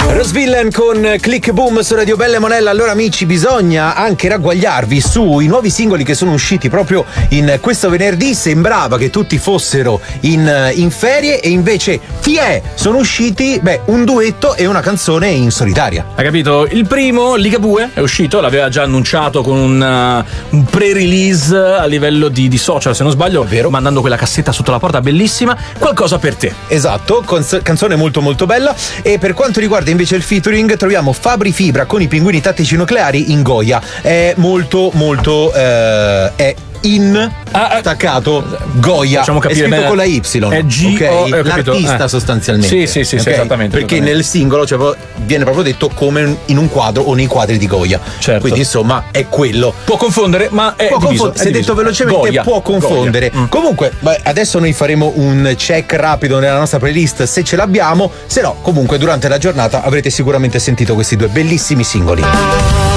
Rose con Click Boom su Radio Belle Monella. Allora amici, bisogna anche ragguagliarvi sui nuovi singoli che sono usciti proprio in questo venerdì. Sembrava che tutti fossero in ferie e invece sono usciti un duetto e una canzone in solitaria. Hai capito? Il primo, Ligabue, è uscito, l'aveva già annunciato con un pre-release a livello di social, se non sbaglio, vero, mandando quella cassetta sotto la porta, bellissima, Qualcosa per te. Esatto, canzone molto molto bella. E per quanto riguarda invece il featuring, troviamo Fabri Fibra con i Pinguini Tattici Nucleari in Goya. È molto molto staccato Goya, facciamo capire, è scritto con la Y, è G-O, l'artista sostanzialmente. Sì, okay? esattamente. Perché nel singolo viene proprio detto come in un quadro o nei quadri di Goya. Certo. Quindi insomma è quello. Può confondere, ma è diviso. Se detto velocemente Goya. Può confondere. Comunque adesso noi faremo un check rapido nella nostra playlist se ce l'abbiamo, se no comunque durante la giornata avrete sicuramente sentito questi due bellissimi singoli.